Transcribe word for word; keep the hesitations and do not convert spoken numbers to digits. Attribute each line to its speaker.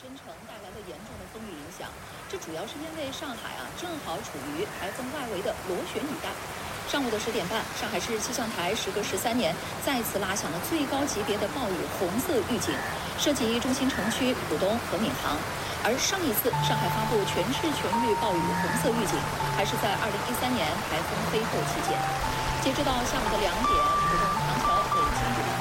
Speaker 1: 深城带来了严重的风雨影响。这主要是因为上海啊正好处于台风外围的螺旋雨带。上午的十点半，上海市气象台时隔十三年再次拉响了最高级别的暴雨红色预警，涉及中心城区、浦东和闵行。而上一次上海发布全市全域暴雨红色预警，还是在二零一三年台风飞鹤期间。截止到下午的两点，浦东、唐桥、北京。